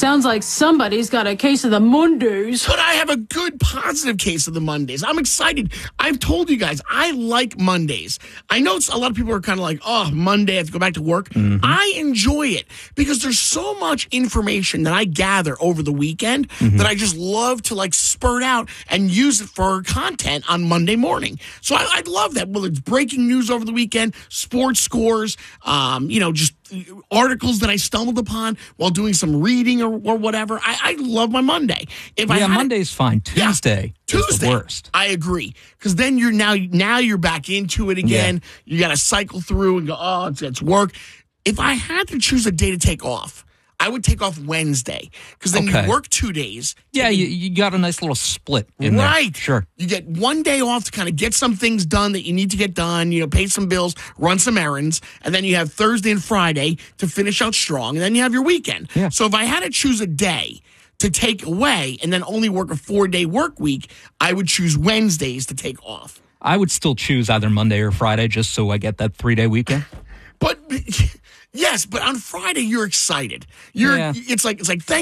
Sounds like somebody's got a case of the Mondays. But I have a good positive case of the Mondays. I'm excited. I've told you guys, I like Mondays. I know a lot of people are kind of like, oh, Monday, I have to go back to work. Mm-hmm. I enjoy it because there's so much information that I gather over the weekend that I just love to like spurt out and use it for content on Monday morning. So I love that. Well, it's breaking news over the weekend, sports scores, just articles that I stumbled upon while doing some reading or whatever. I love my Monday. Monday's fine. Tuesday is the worst. I agree. Because then you're back into it again. Yeah. You got to cycle through and go, oh, it's work. If I had to choose a day to take off, I would take off Wednesday because then you work 2 days. Yeah, you got a nice little split in there. Right. Sure. You get 1 day off to kind of get some things done that you need to get done, pay some bills, run some errands, and then you have Thursday and Friday to finish out strong, and then you have your weekend. Yeah. So if I had to choose a day to take away and then only work a 4-day work week, I would choose Wednesdays to take off. I would still choose either Monday or Friday just so I get that 3-day weekend. But... Yes, but on Friday you're excited. It's like thank